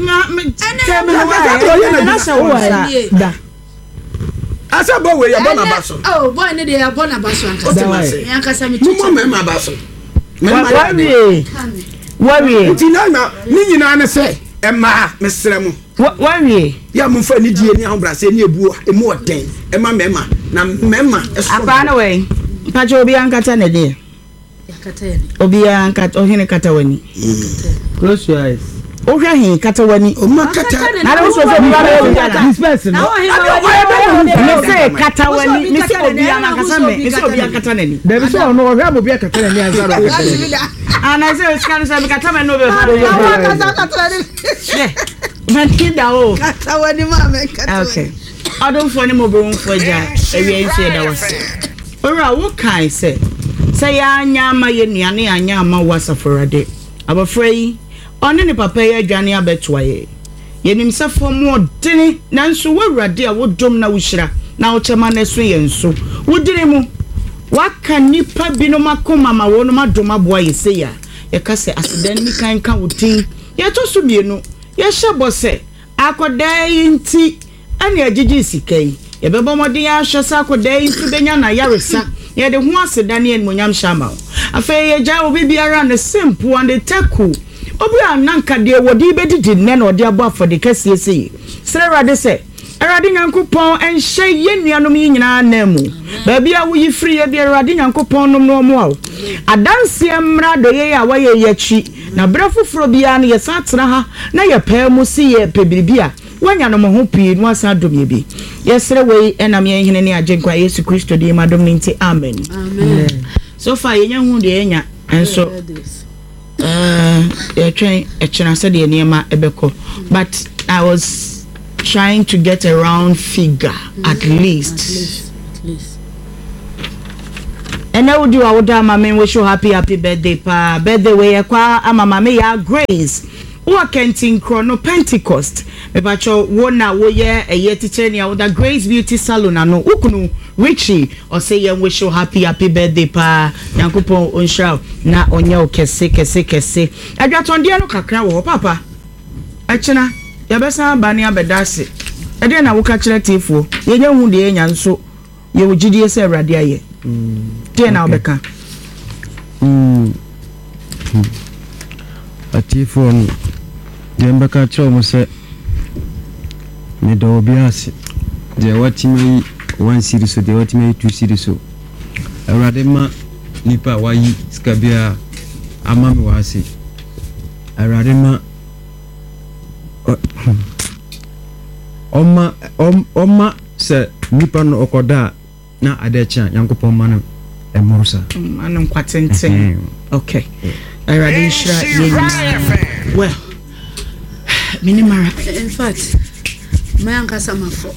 na da asa bo we ya bona baso oh boy ne de ya bona baso anka sa me mo me baso Worry. Tina ni nyina na se emma mesrem. Worry. Ya mo fa ni die ni ahobra se ni ebu emu oden. Emma mema na mema eso. Apana we. Pacho obi ankata ne de. Yakata ye. Obi ankata ohine kata wani. Close your eyes. Ohwa hin kata wani. O ma kata. Na no so so this person. No say kata wani. Me say obi ankata me. Me say obi ankata ne. There is no ohwa obi ankata ne azaro. And I say scan say kata me no be. Kata ne. Yeah. Man kinda o. Kata wani ma me kata. Okay. I don't for any more room for ja. Ewie nse da was. Ora wo kai say ya anya ma ye nuane anya ma wasaforade. Abafrei one ne papa ye adwane abetwa ye. Yenim se fom odene nanso wawrade a wodom na wuhira na wo chema na so ye nso. Wodire mu waka nipa binom akoma ma wonom adom aboa ye se ya. Ye ka se aseden ni kan ka wodin. Ye to so mienu. Ye hyebo se akoda nti ani agigi sikai. Ye bebo modin ya hwesa akoda nti benya na yaresa. Ye de ho aseda ne enmonyam shama. Afa ye ja obi biara ne simple and the taku. Obi ananka de wodi bedidi ne na odi abo afode kase ese. Srerade se Erade Nyankopon enhye ye nuanom yi nyina namu. Ba bia wo yifri ye de Erade Nyankopon nom no mo adanse mra do ye ya waye yachi na brafo fro bia na yesa tena ha na ye pa mu si ye pebiribia wanya no mo ho pii no asa dom ye bi yesre we enam ye hene ne agenkwa Yesu Kristo di madom nti amen amen so far ye nya hu de enya enso ye twen echena se de niema ebeko but I was trying to get a round figure at least. And I would do our mama wish you happy birthday pa birthday we kwa ama mama ya Grace wo kentin chrono Pentecost me ba cho wo na wo ye eye teacher ni awda Grace Beauty Salon ano ukunu Richie or say you wish you happy birthday pa Yankopon onhra na onye kese adwatonde no kakra wo papa achina ya besa bani abedase ede na wo ka kire tifo ye nya hu de enya nso ye wogidie se awrade aye tie na obeka atifo demba ka kire mo se me do biase de watimi 1 series so de watimi 2 series so awrade ma nipa wayi skabia amami wase awrade ma Oma se nipa no okoda na adecha Yankopon manu emorsa anu kwatenten okay I ready shira well minimara in fact my ankasa mafo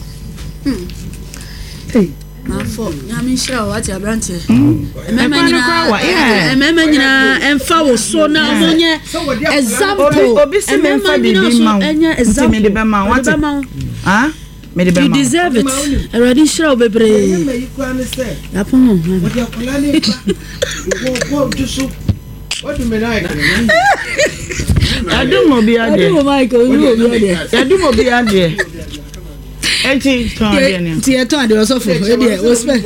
hey mafo nyame shira wati abrante emema nyina emfa wo so na omonye example obi se memfa bibi ma example me de be ma wati you deserve it. Already sure bebre. What do you mean? I do mo bi ade. I do mo bi ade. Enti ton ade ni. Ti e ton ade so fo. E de o spend.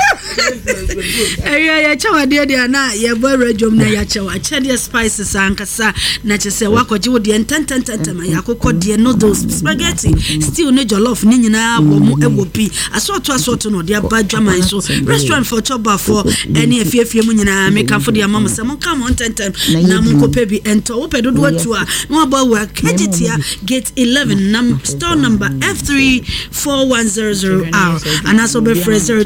Ya chawa de na ye boy rejom na ya chawa. Che spices ankasa na che se wakoje wo de ntantantantama ya kokọ de noodles spaghetti stew ne jollof ni nyina wo mu ewopi asoto no de abadwaman so restaurant for choba for any efiefie mu nyina make for de amam se mon come on tantam na mon kope bi ento wo pedodo atu a no aba wa kejitia gate 11 store number F34100R and also be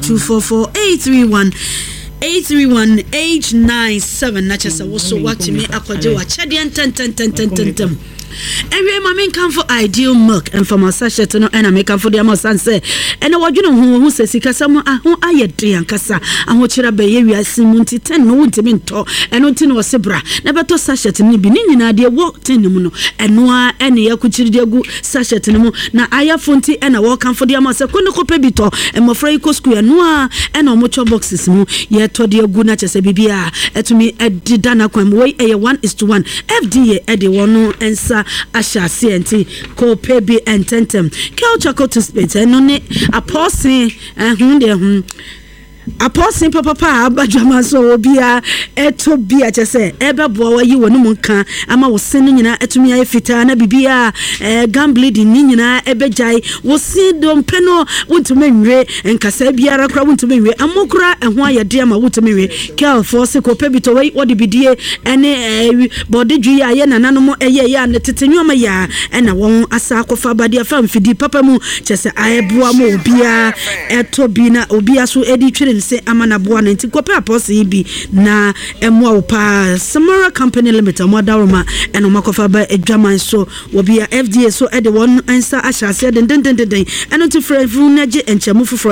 0244831897 na chesa wo so watimi akwaje wa chede enten Every mama come for ideal milk and for my sachet no and I make for the amosan say and I wadwene who say sika samo ho ayede ankasa aho kira be ye wiase munti 10 no wuntimi nto eno nti no sebra na beto sachet ni bi ni nyina de wo 10 mu no eno a ene yakuchiri de gu sachet ni mu na ayafonti ena wo come for the amasa ko ne ko pe bito e mofra iko school eno a ena omo cho boxes mu ye to de gu na chese bibia etumi edida na kwam we e 1:1 FDA e de wono ensa asha CNT ko pebi ententem culture ko to space eno ne apostle hunde apostle papa abadwama so obia eto bia chese ebeboa wayi wonu munka ama wo sen nyina etumi aye fita na bibia gambling ni nyina ebejai wo sidom peno wontumi nwe enkasa biara kra wontumi nwe amokura eho ayede ama wontumi nwe kel force ko pebi to wai wodi bidie ene bodedwi aye nananom eye ya ne tetenwa ma ya ena won asa akofa badia fam fidi papa mu chese ayeboa ma obia eto bi na obia so edi twere se amana boa na nti kope apostle bi na emwa opa Samara Company Limited modaroma eno makofa ba edwaman so wobia FDA so ede won answer ashase den eno to frefun naje enchemu foforo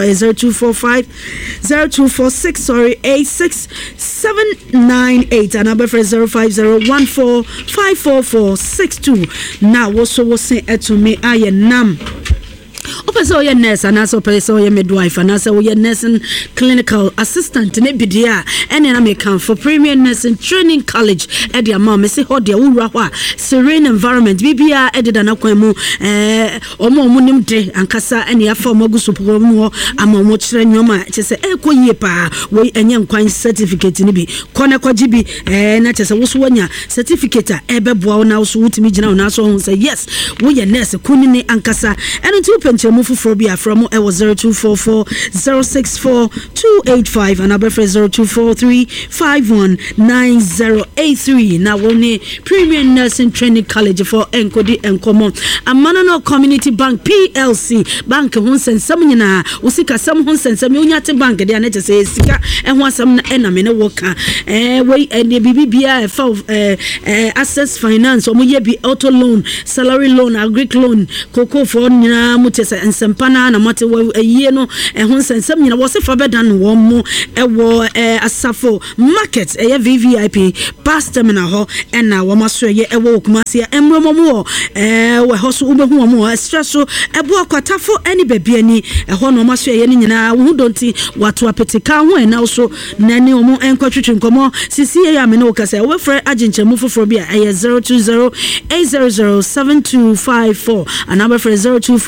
0246 sorry 86798 and number 0501454462 na wo se etumi aye nam Opeso ye nurse and also opeso ye midwife and also ye nursing clinical assistant ne bidia ene na make for Premier Nursing Training College e dia mama se ho dia wura ho serene environment bibia e de na kwan mu omo nim de ankasa ene ya form aguso program ho ama omo kire nyoma chese ekoyie pa we enye nkwan certificate ni bi kone kwaji bi na chese wo so wanya certificate e beboa na wo so wutimi gina na so ho say yes wo ye nurse kunini ankasa ene tu penchemu foforo bi afra mo e wo 0244 064 285 and abefre 0243 519083 na woni Premium Nursing Training College for Enkodi Enkomo Amanano Community Bank PLC bank ho sensam nyina usika sam ho sensam unyate bank de anaje se sika ho asam na na me ne woka we ene bibia fa access finance omoye bi auto loan salary loan agri loan koko for nyina mutese ensempana na mate yie no ho sensam nyina wo se fa bedan wo mo wo asafo market VVIP past terminal ho na wo maso ye wo kumase emromo mo we hoso ubehu mo extra so ebo akwatafo ani bebia ni ho no maso ye ni nyina wo donti wato apetika ho na so nani omo enkotwetwe nkomo sisi ye ya me no kasa we frɛ agenchemu foforo bia 020800724 and number for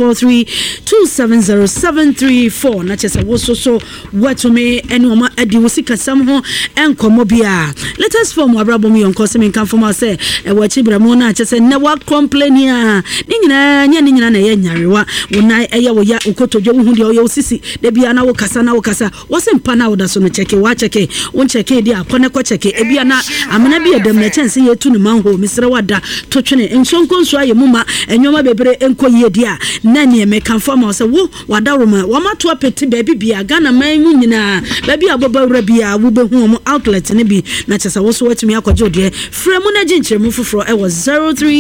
0243270734 na chese wo so wato me eni omo adi wo sika sam ho enkomo bia latest form abrabom yonko se men kan form say e wa chibra mo na chese ne wa complain ya ni nyina na ye nyarewa wona eye wo ya ukotodwo wo hu de wo sisi de bia na wo kasa wo se mpa na wo da so no cheke wa cheke won cheke de akone ko cheke e bia na amena bia dem na chance ye tu ne manho misre wada to twene nsonko nso aye muma enwoma bebre enko ye dia na ne me kan form say wo wada roma wo mato apeti ba bia Ghana man mu nyina ba bia bobawra bia wo behu mo outlet ne bi na chese wo so watumi akwaje de fremu na ginchemu foforo e was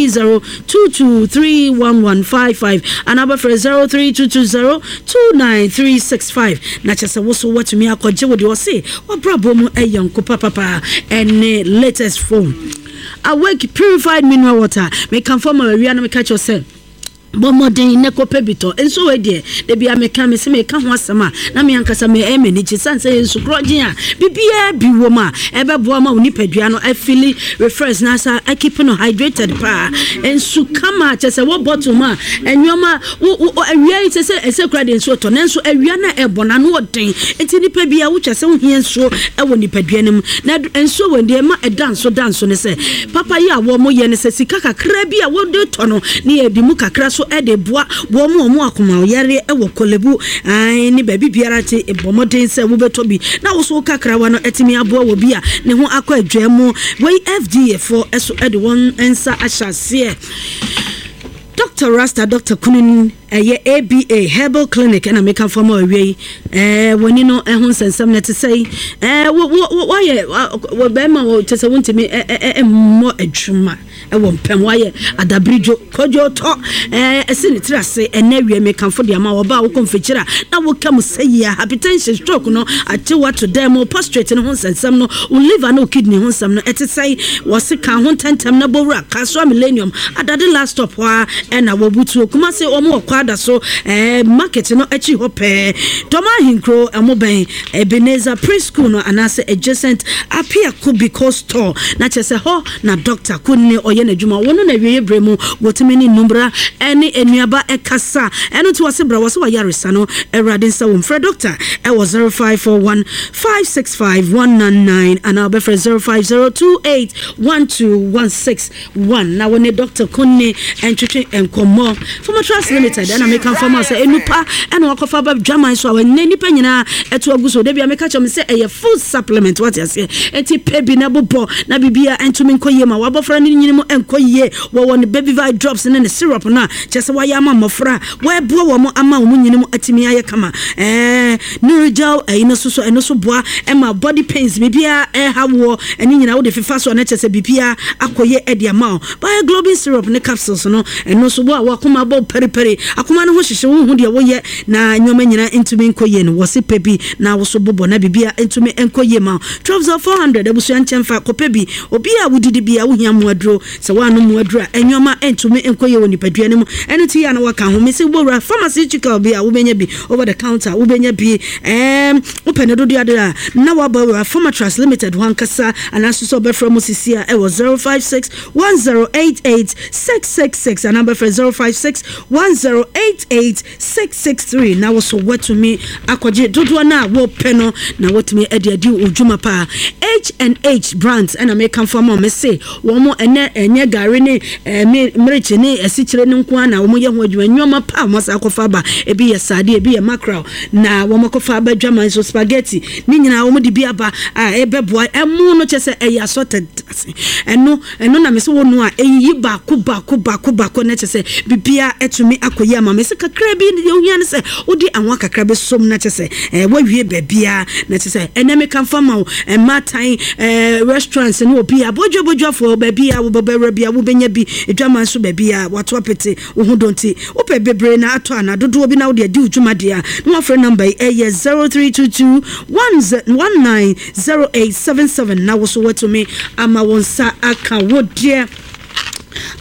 0302231155 and number for 0322029365 na chese wo so watumi akwaje wo de wo se wo brabo mu eyanko papa and latest phone awake purified mineral water me can form a area na me catch yourself bomodin ne kopebito enso we de bia meka me se meka ho asema na me ankasa me emeni chisanse enso krogin a bibia bi wo ma ebeboa ma onipadua no afili refresh na sa keep no hydrated pa enso kama chese wo bottle ma enwoma awia ise krade enso to nenso awia na ebona no odin enti nipa bia wo chese wo hie enso ewo nipadua nim na enso we de ma edanso ne se papa ya wo mo ye ne se sika kakra bia wo de to no ne edi mu kakra so ede boa wo mo akoma yare ewo kolebu ni baby biara te ebomoden se wo beto bi na wo so kakra wa no etimi aboa wo bia ne ho akọ adwam we FDA for eso ede won ensa ahyase Dr. Rasta Dr. Kunin ABA Herbal Clinic and I make a form of way when you know a Hunsen something to say what Bema just want to me more a chuma a one pen wire at the bridge kojo talk a senator say and never make come for the amount about confetura now will come say yeah hypertension stroke no I tell what to them more prostrate and Hunsen some no will live no kidney Hunsam no at say was a count 10 time number rock Castle Millennium at the last stop where and I will put to come say or more so market no echi hope Toma Hinkro amoben Ebenezer Preschool no anase adjacent appear could be cost store na chese ho na doctor kunni oye na djuma wono na wiye bremu wotimeni numbra ene enuaba ekasa eno to wase bra wase wayaresa no erade nsa wo mfre doctor e was 0541 565199 and I'll be for 0502812161 na wone doctor kunni entwetwe enkomo from Trust Limited and I make inform say enupa and wakofa ba dwaman so we nipa nyina eto aguso de bia make chom say a full supplement what you say enti pebi na bobo na bibia entumi nkoye ma wabofra ni nyini mu enkoye wo won baby vi drops ne ne syrup na chese wa ya ma mofra we bo wo mo ama wo nyini mu atimi aye kama nurigel ino so eno so boa e ma body pains bibia hawo eni nyina wo de fifa so na chese bibia akoye e de ama ba globin syrup ne capsules no eno so boa wa kuma bo peri akoma no ho hyehye wo hu de wo ye na nyoma nyina entumi nkoye no wo se pebi na wo so bobo na bibia entumi enkoye ma 12400 abusuan chemfa kopebi obi a wudidi bia wo hia muadro se wa no muadro enwoma entumi enkoye wo nipadua ne mu eneti ya na waka ho mesi bowra pharmaceutical bia wo benya bi over the counter wo benya bi open do dia da na wa bowra Trust Limited wan kasa anaso so be from musisia e was 0561088666 and number for 0561088663 na wo so what to me akwaje dodo na wo peno na what me edi adi ojuma pa H&H brands and I make come from me say wo mo ene enye gare ne mreche ne esichire ne nko ana wo ye ho adwuma nyoma pa mo sa kofa ba ebi ye sade ebi ye mackerel na wo makofa ba dwaman so spaghetti ni nyina wo de bi aba ebeboa emu no chese eya sorted eno na me so wo no a eyi ba ko na chese bibia etumi akoyi ama me se kakra bi ne ohia ne se odi anwa kakra be som na chese wawie babia na chese eneme kan fama matan restaurants ne obi abodwo for babia wo bebere bia wo benya bi edwaman so babia wato apete wo ho donti wo pe bebre na ato ana dodo obi na wo de di udwuma de a no phone number 0322 190877 na wo so wato me ama won sa aka wo de